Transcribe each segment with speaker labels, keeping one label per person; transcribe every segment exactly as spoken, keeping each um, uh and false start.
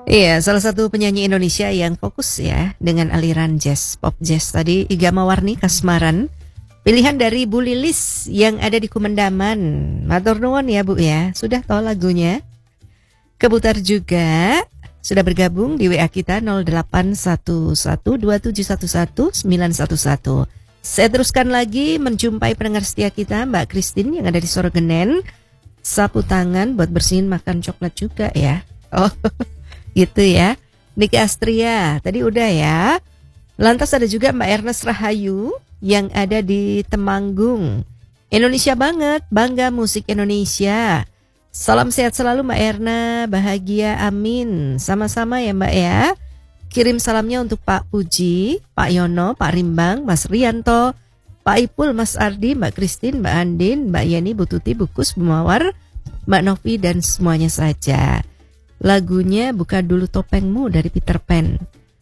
Speaker 1: Iya, salah satu penyanyi Indonesia yang fokus ya dengan aliran jazz, pop jazz tadi, Iga Mawarni Kasmaran. Pilihan dari Bu Lilis yang ada di Kumendaman. Matur nuwun ya Bu ya, sudah tahu lagunya. Kebutar juga sudah bergabung di W A kita nol delapan satu satu dua tujuh satu satu sembilan satu satu. Saya teruskan lagi menjumpai pendengar setia kita Mbak Christine yang ada di Sorogenen. Sapu tangan buat bersihin makan coklat juga ya. Oh gitu ya. Niki Astria tadi udah ya. Lantas ada juga Mbak Ernest Rahayu yang ada di Temanggung. Indonesia banget, bangga musik Indonesia. Salam sehat selalu Mbak Erna, bahagia amin. Sama-sama ya Mbak ya. Kirim salamnya untuk Pak Puji, Pak Yono, Pak Rimbang, Mas Rianto, Pak Ipul, Mas Ardi, Mbak Christine, Mbak Andin, Mbak Yeni, Bu Tuti, Bu Kus, Bu Mawar, Mbak Novi dan semuanya saja. Lagunya Buka Dulu Topengmu dari Peter Pan.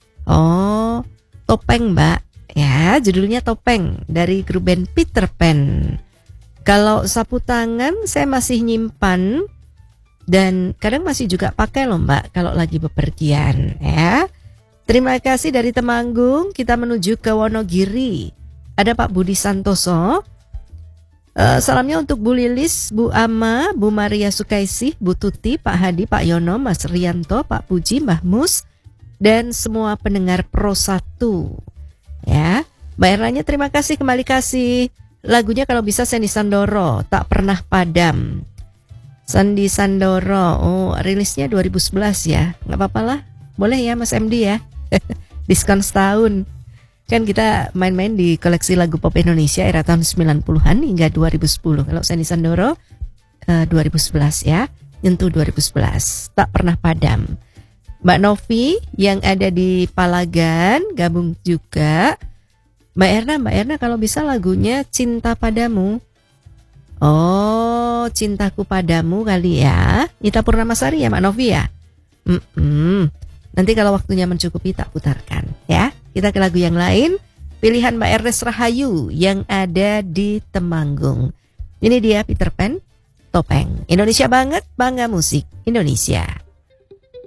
Speaker 1: Oh, Topeng Mbak. Ya, judulnya Topeng dari grup band Peter Pan. Kalau sapu tangan saya masih nyimpan dan kadang masih juga pakai loh Mbak kalau lagi bepergian ya. Terima kasih dari Temanggung, kita menuju ke Wonogiri. Ada Pak Budi Santoso. Uh, salamnya untuk Bu Lilis, Bu Ama, Bu Maria Sukaisih, Bu Tuti, Pak Hadi, Pak Yono, Mas Rianto, Pak Puji, Mbah Mus, dan semua pendengar Pro satu. Ya, Mbak Ernanya terima kasih, kembali kasih. Lagunya kalau bisa Sandy Sandoro, Tak Pernah Padam. Sandy Sandoro, oh rilisnya dua ribu sebelas ya, nggak apa-apa lah. Boleh ya Mas M D ya, diskon setahun. Kan kita main-main di koleksi lagu pop Indonesia era tahun sembilan puluhan hingga dua ribu sepuluh. Kalau Sandy Sandoro uh, dua ribu sebelas ya, tentu dua ribu sebelas. Tak Pernah Padam. Mbak Novi yang ada di Palagan gabung juga. Mbak Erna, Mbak Erna kalau bisa lagunya Cinta Padamu. Oh, Cintaku Padamu kali ya. Nita Purnamasari ya Mbak Novi ya. Mm-mm. Nanti kalau waktunya mencukupi tak putarkan ya. Kita ke lagu yang lain. Pilihan Mbak Ernest Rahayu yang ada di Temanggung. Ini dia Peter Pan, Topeng. Indonesia banget, bangga musik Indonesia.